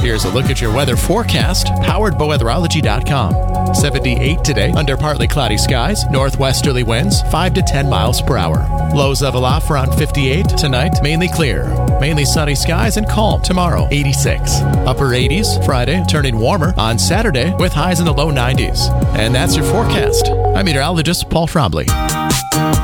Here's a look at your weather forecast, powered by weatherology.com. 78 today, under partly cloudy skies, northwesterly winds 5 to 10 miles per hour. Lows level off around 58. Tonight, mainly clear. Mainly sunny skies and calm. Tomorrow, 86. Upper 80s. Friday, turning warmer on Saturday with highs in the low 90s. And that's your forecast. I'm meteorologist Paul Frombley.